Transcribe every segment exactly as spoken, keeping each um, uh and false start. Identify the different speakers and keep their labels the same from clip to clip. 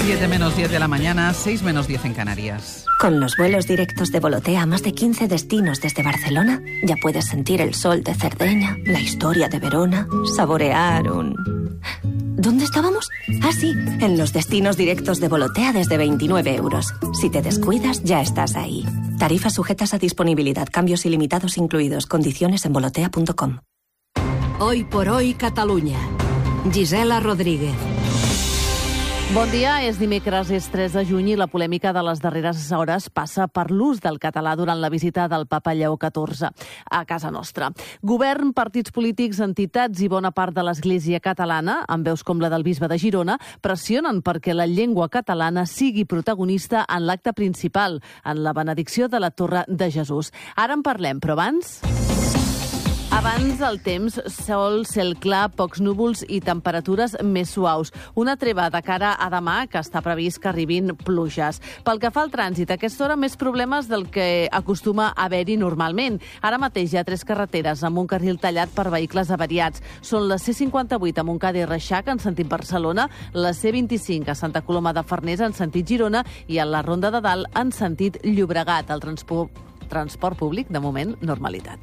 Speaker 1: siete menos diez de la mañana, seis menos diez en Canarias.
Speaker 2: Con los vuelos directos de Volotea a más de quince destinos desde Barcelona, ya puedes sentir el sol de Cerdeña, la historia de Verona, saborear un... ¿Dónde estábamos? Ah, sí, en los destinos directos de Volotea desde veintinueve euros. Si te descuidas, ya estás ahí. Tarifas sujetas a disponibilidad, cambios ilimitados incluidos, condiciones en volotea punto com.
Speaker 3: Hoy por hoy, Catalunya. Gisela Rodríguez.
Speaker 4: Bon dia, és dimecres, és tres de juny i la polèmica de les darreres hores passa per l'ús del català durant la visita del papa Lleó catorze a casa nostra. Govern, partits polítics, entitats i bona part de l'Església catalana, amb veus com la del bisbe de Girona, pressionen perquè la llengua catalana sigui protagonista en l'acte principal, en la benedicció de la Torre de Jesús. Ara en parlem, però abans... Abans el temps, sol, cel clar, pocs núvols i temperatures més suaus. Una treva de cara a demà, que està previst que arribin pluges. Pel que fa al trànsit, a aquesta hora més problemes del que acostuma a haver-hi normalment. Ara mateix hi ha tres carreteres amb un carril tallat per vehicles avariats. Són la C cinquanta-vuit a Montcada i Reixac en sentit Barcelona, la C vint-i-cinc a Santa Coloma de Farners en sentit Girona i a la Ronda de Dalt en sentit Llobregat. El transport, transport públic, de moment, normalitat.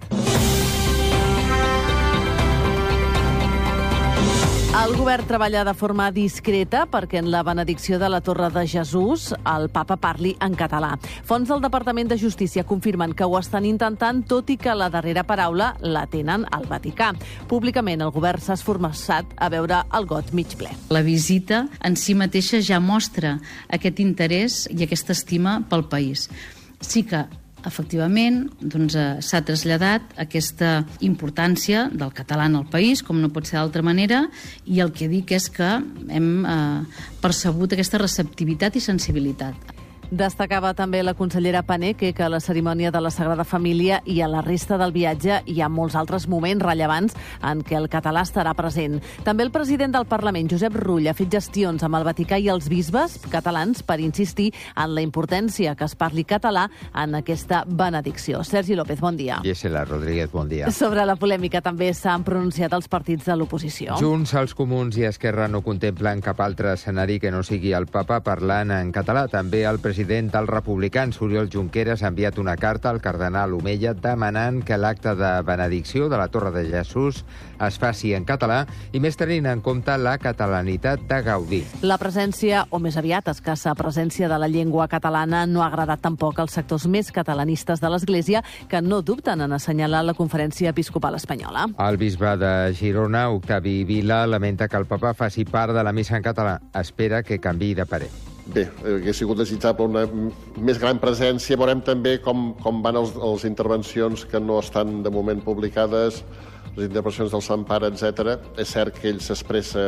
Speaker 4: El govern treballa de forma discreta perquè en la benedicció de la Torre de Jesús el papa parli en català. Fonts del Departament de Justícia confirmen que ho estan intentant, tot i que la darrera paraula la tenen al Vaticà. Públicament el govern s'ha esforçat a veure el got mig ple.
Speaker 5: La visita en si mateixa ja mostra aquest interès i aquesta estima pel país. Sí que efectivament, doncs, s'ha traslladat aquesta importància del català en el país, com no pot ser d'altra manera, i el que dic és que hem eh, percebut aquesta receptivitat i sensibilitat.
Speaker 4: Destacava també la consellera Paneque que a la cerimònia de la Sagrada Família i a la resta del viatge hi ha molts altres moments rellevants en què el català estarà present. També el president del Parlament, Josep Rull, ha fet gestions amb el Vaticà i els bisbes catalans per insistir en la importància que es parli català en aquesta benedicció. Sergi López, bon dia.
Speaker 6: Gisela Rodríguez, bon dia.
Speaker 4: Sobre la polèmica també s'han pronunciat els partits de l'oposició.
Speaker 6: Junts, els Comuns i Esquerra no contemplen cap altre escenari que no sigui el papa parlant en català. També el president El president dels republicans, Oriol Junqueras, ha enviat una carta al cardenal Omeya demanant que l'acte de benedicció de la Torre de Jesús es faci en català i més tenint en compte la catalanitat de Gaudí.
Speaker 4: La presència, o més aviat escassa presència de la llengua catalana no ha agradat tampoc als sectors més catalanistes de l'Església que no dubten en assenyalar la Conferència Episcopal Espanyola.
Speaker 6: El bisbe de Girona, Octavi Vila, lamenta que el papa faci part de la missa en català. Espera que canviï de parer.
Speaker 7: Bé, hauria sigut desitjable una més gran presència. Veurem també com, com van els, les intervencions que no estan de moment publicades, les intervencions del Sant Pare, etcètera. És cert que ell s'expressa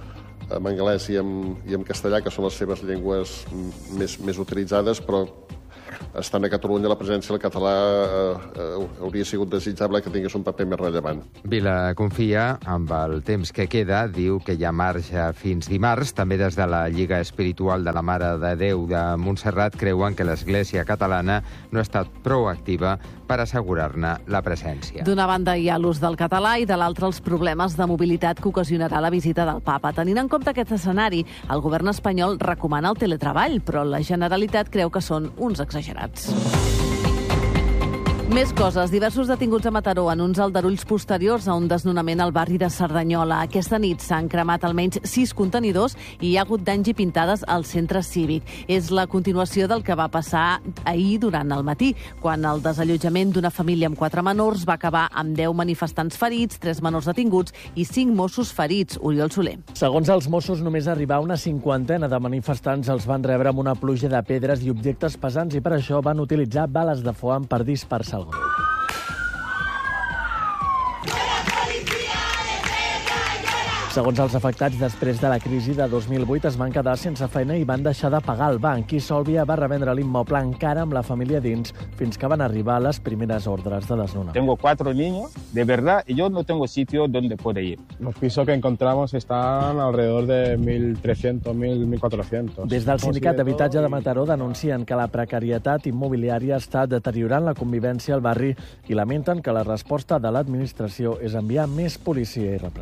Speaker 7: en anglès i en, i en castellà, que són les seves llengües més, més utilitzades, però estant a Catalunya la presència del català eh, hauria sigut desitjable que tingués un paper més rellevant.
Speaker 6: Vila confia amb el temps que queda, diu que hi ha marge fins dimarts. També des de la Lliga Espiritual de la Mare de Déu de Montserrat creuen que l'Església catalana no ha estat prou activa per assegurar-ne la presència.
Speaker 4: D'una banda hi ha l'ús del català i de l'altra els problemes de mobilitat que ocasionarà la visita del papa. Tenint en compte aquest escenari, el govern espanyol recomana el teletreball, però la Generalitat creu que són uns exagerats. Més coses. Diversos detinguts a Mataró en uns aldarulls posteriors a un desnonament al barri de Cerdanyola. Aquesta nit s'han cremat almenys sis contenidors i hi ha hagut danys i pintades al centre cívic. És la continuació del que va passar ahir durant el matí, quan el desallotjament d'una família amb quatre menors va acabar amb deu manifestants ferits, tres menors detinguts i cinc Mossos ferits. Oriol Soler.
Speaker 8: Segons els Mossos, només arribar una cinquantena de manifestants els van rebre amb una pluja de pedres i objectes pesants i per això van utilitzar bales de foam per dispersar el grup. Segons els afectats, després de la crisi de dos mil vuit es van quedar sense feina i van deixar de pagar el banc. I Sòlvia va revendre l'immoble encara amb la família dins fins que van arribar les primeres ordres de desnonament.
Speaker 9: Tengo cuatro niños, de verdad, y yo no tengo sitio donde poder ir.
Speaker 10: Los pisos que encontramos están alrededor de mil trescientos, mil cuatrocientos.
Speaker 8: Des del Sindicat d'Habitatge de Mataró denuncien que la precarietat immobiliària està deteriorant la convivència al barri i lamenten que la resposta de l'administració és enviar més policia i repressió.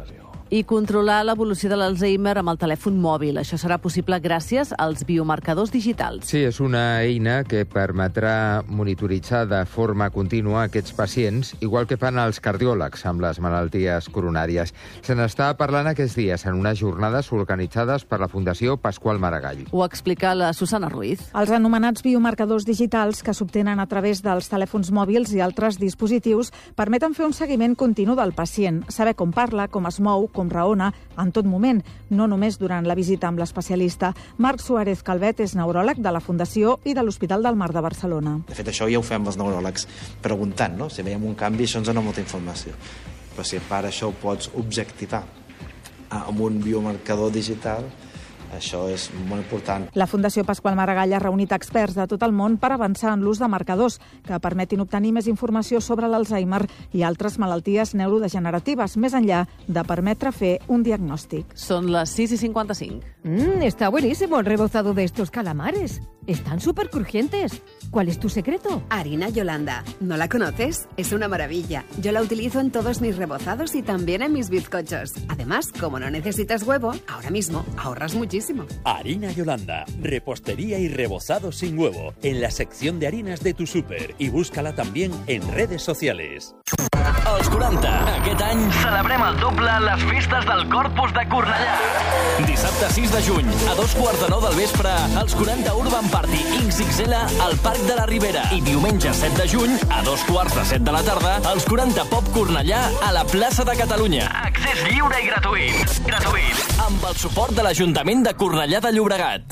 Speaker 4: I controlar l'evolució de l'Alzheimer amb el telèfon mòbil. Això serà possible gràcies als biomarcadors digitals.
Speaker 6: Sí, és una eina que permetrà monitoritzar de forma contínua aquests pacients, igual que fan els cardiòlegs amb les malalties coronàries. Se n'està parlant aquests dies en unes jornades organitzades per la Fundació Pasqual Maragall.
Speaker 4: Ho explica la Susana Ruiz.
Speaker 11: Els anomenats biomarcadors digitals que s'obtenen a través dels telèfons mòbils i altres dispositius permeten fer un seguiment continu del pacient, saber com parla, com es mou, com raona, en tot moment, no només durant la visita amb l'especialista. Marc Suárez Calvet és neuròleg de la Fundació i de l'Hospital del Mar de Barcelona.
Speaker 12: De fet, això ja ho fem els neuròlegs preguntant, no? Si veiem un canvi, això ens dona molta informació. Però si a part això ho pots objectivar amb un biomarcador digital, això és molt important.
Speaker 11: La Fundació Pasqual Maragall ha reunit experts de tot el món per avançar en l'ús de marcadors que permetin obtenir més informació sobre l'Alzheimer i altres malalties neurodegeneratives, més enllà de permetre fer un diagnòstic.
Speaker 4: Són les sis i cinquanta-cinc.
Speaker 13: Mmm, está buenísimo el rebozado de estos calamares. Están súper crujientes. ¿Cuál es tu secreto?
Speaker 14: Harina Yolanda. ¿No la conoces? Es una maravilla. Yo la utilizo en todos mis rebozados y también en mis bizcochos. Además, como no necesitas huevo, ahora mismo ahorras muchísimo.
Speaker 15: Harina Yolanda. Repostería y rebozado sin huevo. En la sección de harinas de tu súper. Y búscala también en redes sociales.
Speaker 16: Els quaranta. Aquest any celebrem el doble a les festes del Corpus de Cornellà. Dissabte sis de juny, a dos quarts de nou del vespre, els quaranta Urban Party X X L al Parc de la Ribera. I diumenge set de juny, a dos quarts de set de la tarda, els quaranta Pop Cornellà a la plaça de Catalunya. Accés lliure i gratuït. Gratuït. Amb el suport de l'Ajuntament de Cornellà de Llobregat.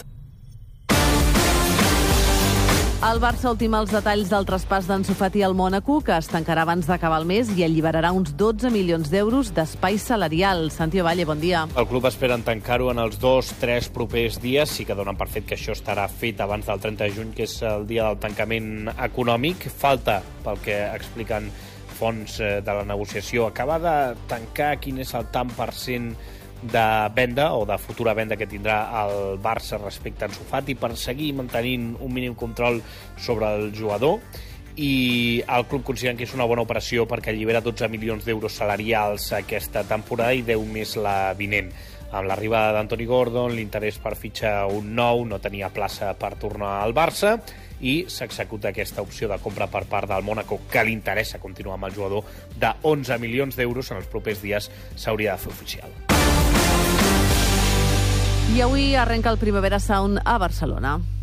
Speaker 4: El Barça ultima els detalls del traspàs d'Ansu Fati al Mònaco, que es tancarà abans d'acabar el mes i alliberarà uns dotze milions d'euros d'espai salarial. Santi Ovalle, bon dia.
Speaker 17: El club espera tancar-ho en els dos, tres propers dies. Sí que donen per fet que això estarà fet abans del trenta de juny, que és el dia del tancament econòmic. Falta, pel que expliquen fonts de la negociació, acabar de tancar quin és el tant per cent de venda o de futura venda que tindrà el Barça respecte a Ansu Fati per seguir mantenint un mínim control sobre el jugador, i el club considera que és una bona operació perquè allibera dotze milions d'euros salarials aquesta temporada i deu més la vinent. Amb l'arribada d'Anthony Gordon, l'interès per fitxar un nou, no tenia plaça per tornar al Barça, i s'executa aquesta opció de compra per part del Mònaco, que li interessa continuar amb el jugador, de onze milions d'euros. En els propers dies s'hauria de fer oficial.
Speaker 4: I avui arrenca el Primavera Sound a Barcelona.